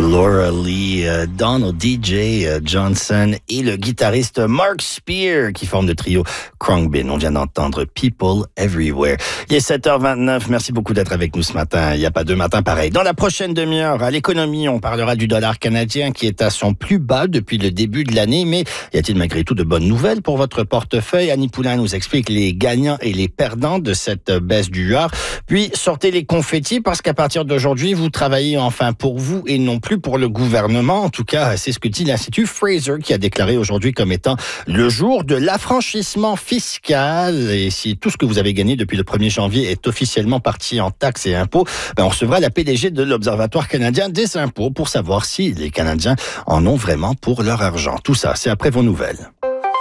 Laura Lee, Donald DJ Johnson et le guitariste Mark Spear qui forment le trio Khruangbin. On vient d'entendre People Everywhere. Il est 7h29. Merci beaucoup d'être avec nous ce matin. Il n'y a pas de matin pareil. Dans la prochaine demi-heure, à l'économie, on parlera du dollar canadien qui est à son plus bas depuis le début de l'année. Mais y a-t-il malgré tout de bonnes nouvelles pour votre portefeuille? Annie Poulain nous explique les gagnants et les perdants de cette baisse du yuan. Puis sortez les confettis parce qu'à partir d'aujourd'hui, vous travaillez enfin pour vous et non plus pour le gouvernement. En tout cas, c'est ce que dit l'Institut Fraser qui a déclaré aujourd'hui comme étant le jour de l'affranchissement fiscal. Et si tout ce que vous avez gagné depuis le 1er janvier est officiellement parti en taxes et impôts, on recevra la PDG de l'Observatoire canadien des impôts pour savoir si les Canadiens en ont vraiment pour leur argent. Tout ça, c'est après vos nouvelles.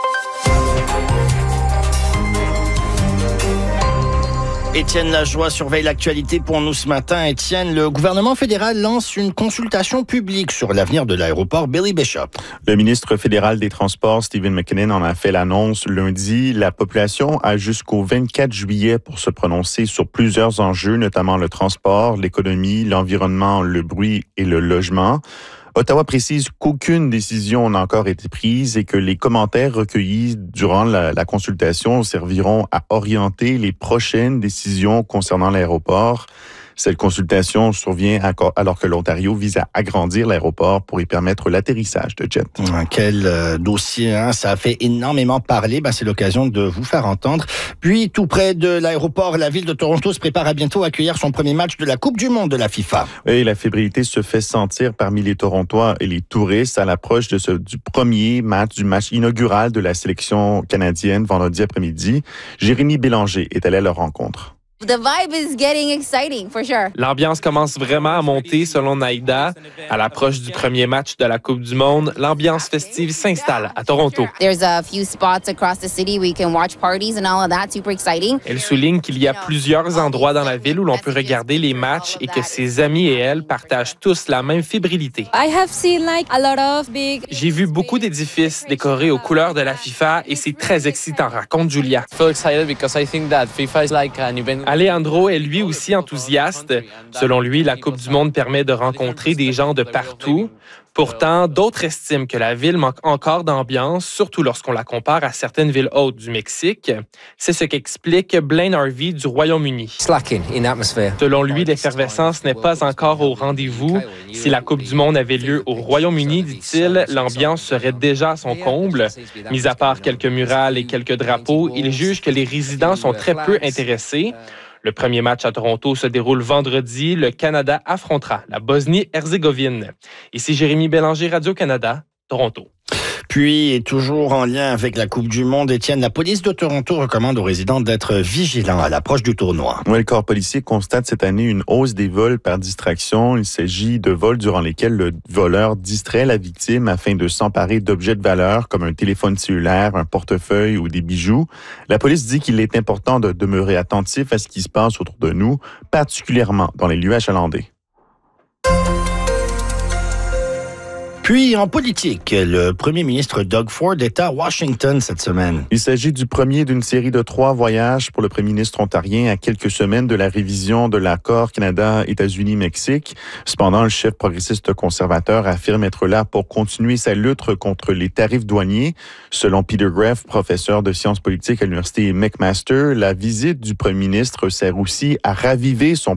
Étienne Lajoie surveille l'actualité pour nous ce matin. Étienne, le gouvernement fédéral lance une consultation publique sur l'avenir de l'aéroport Billy Bishop. Le ministre fédéral des Transports, Stephen McKinnon, en a fait l'annonce lundi. La population a jusqu'au 24 juillet pour se prononcer sur plusieurs enjeux, notamment le transport, l'économie, l'environnement, le bruit et le logement. Ottawa précise qu'aucune décision n'a encore été prise et que les commentaires recueillis durant la consultation serviront à orienter les prochaines décisions concernant l'aéroport. Cette consultation survient alors que l'Ontario vise à agrandir l'aéroport pour y permettre l'atterrissage de jets. Quel dossier, hein? Ça a fait énormément parler. C'est l'occasion de vous faire entendre. Puis, tout près de l'aéroport, la ville de Toronto se prépare à bientôt accueillir son premier match de la Coupe du Monde de la FIFA. Oui, la fébrilité se fait sentir parmi les Torontois et les touristes à l'approche du premier match, du match inaugural de la sélection canadienne vendredi après-midi. Jérémy Bélanger est allé à leur rencontre. The vibe is getting exciting, for sure. L'ambiance commence vraiment à monter selon Naïda. À l'approche du premier match de la Coupe du Monde, l'ambiance festive s'installe à Toronto. There's a few spots across the city where you can watch parties and all of that, super exciting. Elle souligne qu'il y a plusieurs endroits dans la ville où l'on peut regarder les matchs et que ses amis et elle partagent tous la même fébrilité. I have seen a lot of big... J'ai vu beaucoup d'édifices décorés aux couleurs de la FIFA et c'est très excitant, raconte Julia. I feel excited because I think that FIFA is like an event. Alejandro est lui aussi enthousiaste. Selon lui, la Coupe du Monde permet de rencontrer des gens de partout. Pourtant, d'autres estiment que la ville manque encore d'ambiance, surtout lorsqu'on la compare à certaines villes hautes du Mexique. C'est ce qu'explique Blaine Harvey du Royaume-Uni. Selon lui, l'effervescence n'est pas encore au rendez-vous. Si la Coupe du Monde avait lieu au Royaume-Uni, dit-il, l'ambiance serait déjà à son comble. Mis à part quelques murales et quelques drapeaux, il juge que les résidents sont très peu intéressés. Le premier match à Toronto se déroule vendredi. Le Canada affrontera la Bosnie-Herzégovine. Ici Jérémy Bélanger, Radio-Canada, Toronto. Puis, et toujours en lien avec la Coupe du Monde, Étienne, la police de Toronto recommande aux résidents d'être vigilants à l'approche du tournoi. Oui, le corps policier constate cette année une hausse des vols par distraction. Il s'agit de vols durant lesquels le voleur distrait la victime afin de s'emparer d'objets de valeur comme un téléphone cellulaire, un portefeuille ou des bijoux. La police dit qu'il est important de demeurer attentif à ce qui se passe autour de nous, particulièrement dans les lieux achalandés. Puis, en politique, le premier ministre Doug Ford est à Washington cette semaine. Il s'agit du premier d'une série de 3 voyages pour le premier ministre ontarien à quelques semaines de la révision de l'accord Canada-États-Unis-Mexique. Cependant, le chef progressiste conservateur affirme être là pour continuer sa lutte contre les tarifs douaniers. Selon Peter Greff, professeur de sciences politiques à l'université McMaster, la visite du premier ministre sert aussi à raviver son